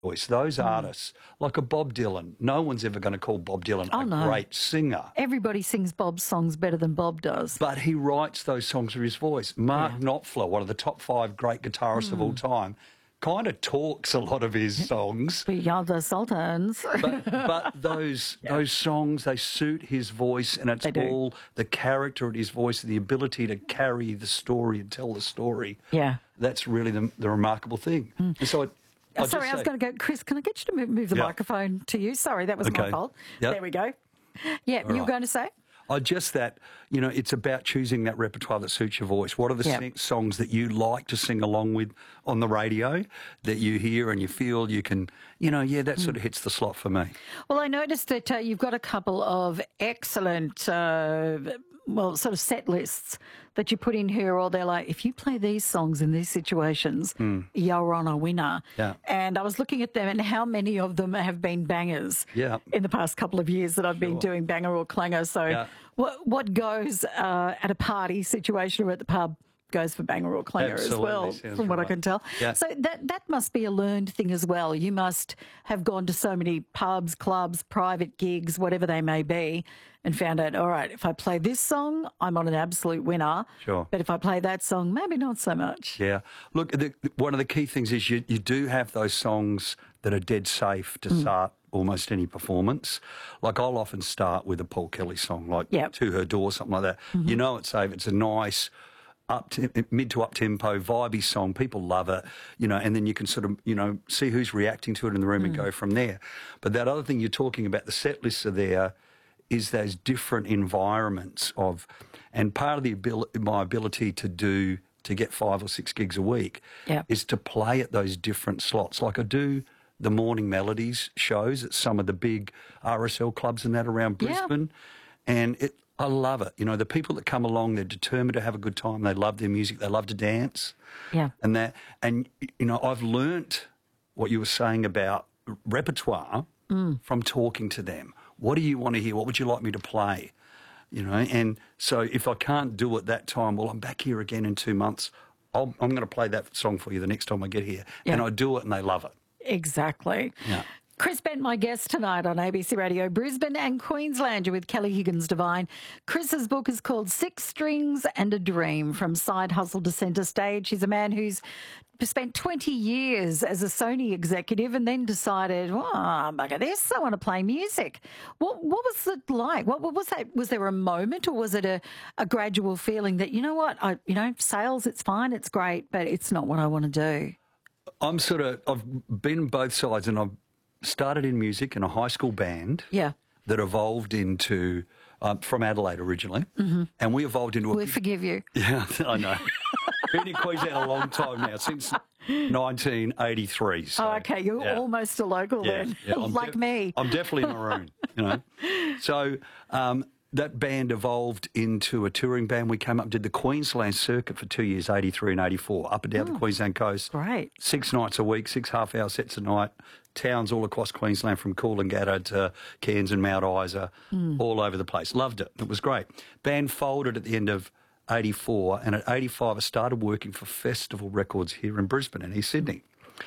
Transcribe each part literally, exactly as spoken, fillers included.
voice. Those mm. artists, like a Bob Dylan, no one's ever going to call Bob Dylan oh, a no. great singer. Everybody sings Bob's songs better than Bob does. But he writes those songs with his voice. Mark yeah. Knopfler, one of the top five great guitarists mm. of all time, kind of talks a lot of his songs. We are the Sultans. but, but those yeah. those songs, they suit his voice, and it's all the character of his voice, the ability to carry the story and tell the story. Yeah. That's really the, the remarkable thing. Mm. And so it, Oh, sorry, I was going to go, Chris, can I get you to move, move the yeah. microphone to you? Sorry, that was okay. my fault. Yep. There we go. Yeah, All you were right. going to say? Oh, just that, you know, it's about choosing that repertoire that suits your voice. What are the yep. sing- songs that you like to sing along with on the radio that you hear and you feel you can, you know, yeah, that sort of hits the slot for me. Well, I noticed that uh, you've got a couple of excellent, uh, well, sort of set lists that you put in here, or they're like, if you play these songs in these situations, mm. you're on a winner. Yeah. And I was looking at them and how many of them have been bangers yeah. in the past couple of years that I've sure. been doing banger or clanger. So yeah. what what goes uh, at a party situation or at the pub goes for banger or clanger Absolutely. as well, Sounds from what right. I can tell. Yeah. So that that must be a learned thing as well. You must have gone to so many pubs, clubs, private gigs, whatever they may be, and found out, all right, if I play this song, I'm on an absolute winner. Sure. But if I play that song, maybe not so much. Yeah. Look, the, one of the key things is you, you do have those songs that are dead safe to mm. start almost any performance. Like I'll often start with a Paul Kelly song, like yep. To Her Door, something like that. Mm-hmm. You know it's safe. It's a nice up to, mid to up tempo, vibey song. People love it, you know, and then you can sort of, you know, see who's reacting to it in the room mm. and go from there. But that other thing you're talking about, the set lists are there, is those different environments of, and part of the ability, my ability to do, to get five or six gigs a week yep. is to play at those different slots. Like I do the Morning Melodies shows at some of the big R S L clubs and that around Brisbane. Yeah. And it, I love it. You know, the people that come along, they're determined to have a good time. They love their music. They love to dance. Yeah. And that, and, you know, I've learnt what you were saying about repertoire mm. from talking to them. What do you want to hear? What would you like me to play? You know, and so if I can't do it that time, well, I'm back here again in two months. I'll, I'm going to play that song for you the next time I get here. Yeah. And I do it and they love it. Exactly. Yeah. Chris Bent, my guest tonight on A B C Radio Brisbane and Queensland. You're with Kelly Higgins Devine. Chris's book is called Six Strings and a Dream, From Side Hustle to Centre Stage. He's a man who's spent twenty years as a Sony executive and then decided, oh, bugger this, I want to play music. What what was it like? What, what was that? Was there a moment, or was it a, a gradual feeling that, you know what, I, you know, sales, it's fine, it's great, but it's not what I want to do? I'm sort of, I've been both sides, and I've started in music in a high school band. Yeah. That evolved into, um, from Adelaide originally, mm-hmm. and we evolved into a... We forgive you. Yeah, I know. Been in Queensland a long time now, since nineteen eighty-three. So, oh, okay, you're yeah. almost a local yeah, then, yeah, like de- me. I'm definitely maroon, you know. So um, that band evolved into a touring band. We came up and did the Queensland circuit for two years, eighty-three and eighty-four, up and down oh, the Queensland coast. Great. Six nights a week, six half-hour sets a night, towns all across Queensland from Coolangatta to Cairns and Mount Isa, mm. all over the place. Loved it. It was great. Band folded at the end of eighty-four, and at eighty-five I started working for Festival Records here in Brisbane in East Sydney.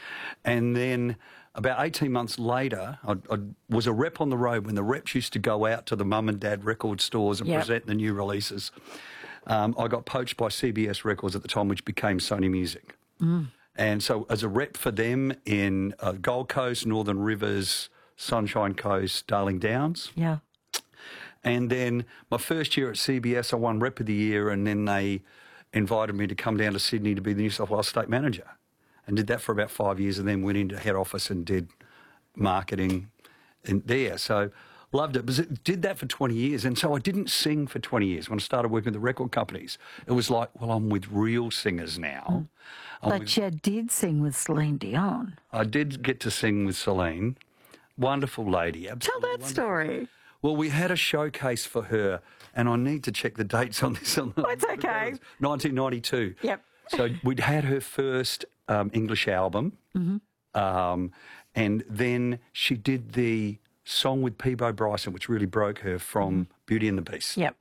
And then about eighteen months later, I, I was a rep on the road when the reps used to go out to the mum and dad record stores and yep. present the new releases. Um, I got poached by C B S Records at the time, which became Sony Music. Mm. And so as a rep for them in uh, Gold Coast, Northern Rivers, Sunshine Coast, Darling Downs. Yeah. And then my first year at C B S, I won Rep of the Year, and then they invited me to come down to Sydney to be the New South Wales State Manager, and did that for about five years, and then went into head office and did marketing in there. So loved it. But did that for twenty years, and so I didn't sing for twenty years. When I started working with the record companies, it was like, well, I'm with real singers now. Mm. But with, you did sing with Celine Dion. I did get to sing with Celine. Wonderful lady. Tell that wonderful. story. Well, we had a showcase for her, and I need to check the dates on this. On the, oh, it's okay. nineteen ninety-two. Yep. So we'd had her first um, English album, mm-hmm. um, and then she did the song with Peabo Bryson, which really broke her from mm-hmm. Beauty and the Beast. Yep.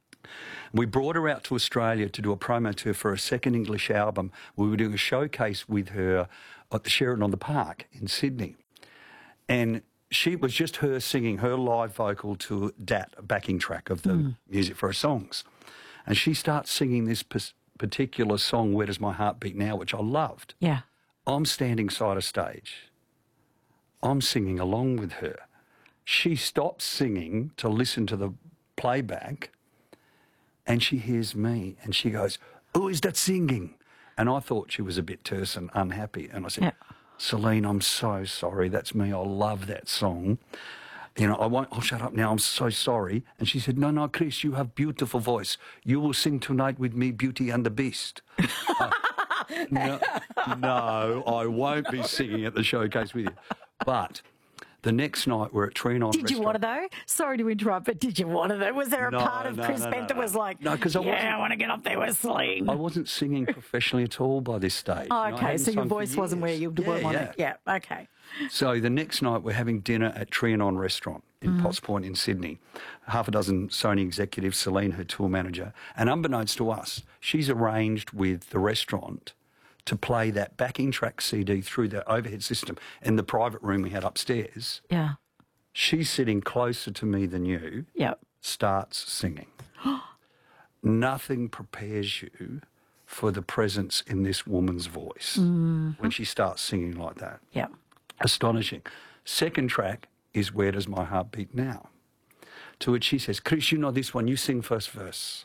We brought her out to Australia to do a promo tour for her second English album. We were doing a showcase with her at the Sheraton on the Park in Sydney. And she was just her singing her live vocal to D A T, a backing track of the mm. music for her songs. And she starts singing this particular song, Where Does My Heart Beat Now, which I loved. Yeah. I'm standing side of stage. I'm singing along with her. She stops singing to listen to the playback, and she hears me, and she goes, "Who is that singing?" And I thought she was a bit terse and unhappy. And I said, yeah. "Celine, I'm so sorry. That's me. I love that song. You know, I won't, I'll shut up now. I'm so sorry." And she said, "No, no, Chris, you have beautiful voice. You will sing tonight with me, Beauty and the Beast." uh, no, no, I won't be singing at the showcase with you. But the next night we're at Trianon Did restaurant. you want to though? Sorry to interrupt, but did you want to though? Was there a no, part of no, Chris no, Bent no, that no. was like, no, because I yeah, wasn't, I want to get up there with Celine? I wasn't singing professionally at all by this stage. Oh, You know, I okay, hadn't so your sung for voice wasn't where years. you yeah, wanted yeah. it. Yeah, okay. So the next night we're having dinner at Trianon restaurant in mm. Potts Point in Sydney. Half a dozen Sony executives, Celine, her tour manager, and unbeknownst to us, she's arranged with the restaurant to play that backing track C D through the overhead system in the private room we had upstairs. Yeah. She's sitting closer to me than you, Yep. starts singing. Nothing prepares you for the presence in this woman's voice mm-hmm. when she starts singing like that. Yeah. Astonishing. Second track is Where Does My Heart Beat Now? To which she says, "Chris, you know this one, you sing first verse."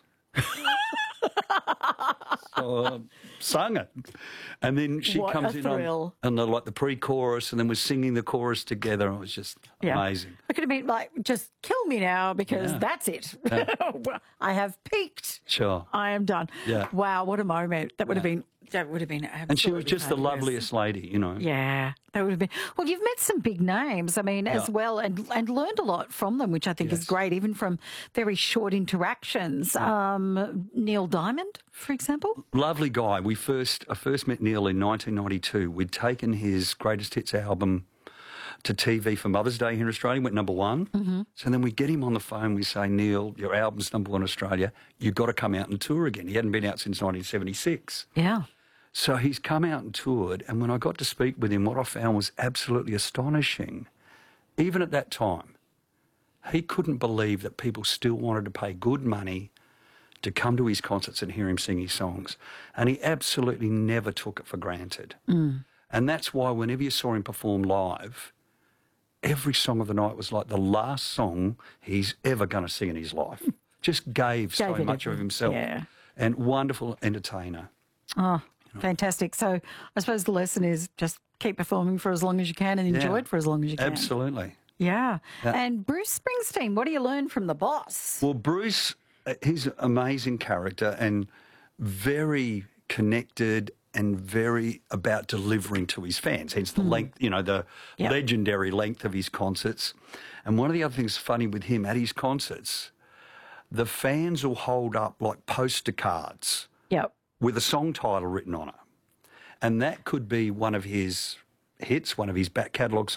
So I sung it. And then she What comes a in thrill. on, on the, like the pre-chorus, and then we're singing the chorus together. It was just Yeah. amazing. It could have been like, just kill me now because Yeah. that's it. Yeah. I have peaked. Sure. I am done. Yeah. Wow, what a moment. That would have been, that would have been absolutely And she was just the fabulous. loveliest lady, you know. Yeah, that would have been. Well, you've met some big names, I mean, as Yeah. well, and and learned a lot from them, which I think is Yes. great, even from very short interactions. Um, Neil Diamond, for example. Lovely guy. We first I first met Neil in nineteen ninety-two. We'd taken his greatest hits album to T V for Mother's Day here in Australia, went number one. Mm-hmm. So then we get him on the phone, we say, "Neil, your album's number one in Australia. You've got to come out and tour again." He hadn't been out since nineteen seventy-six. Yeah. So he's come out and toured, and when I got to speak with him, what I found was absolutely astonishing. Even at that time, he couldn't believe that people still wanted to pay good money to come to his concerts and hear him sing his songs. And he absolutely never took it for granted. Mm. And that's why whenever you saw him perform live, every song of the night was like the last song he's ever going to sing in his life. Just gave, so Gave much it, of himself. yeah. And wonderful entertainer. Oh, fantastic. So I suppose the lesson is just keep performing for as long as you can and enjoy Yeah. it for as long as you can. Absolutely. Yeah. Yeah. And Bruce Springsteen, what do you learn from the boss? Well, Bruce, uh, he's an amazing character and very connected and very about delivering to his fans, hence the mm. length, you know, the Yep. legendary length of his concerts. And one of the other things funny with him at his concerts, the fans will hold up like poster cards Yep. with a song title written on it. And that could be one of his hits, one of his back catalogue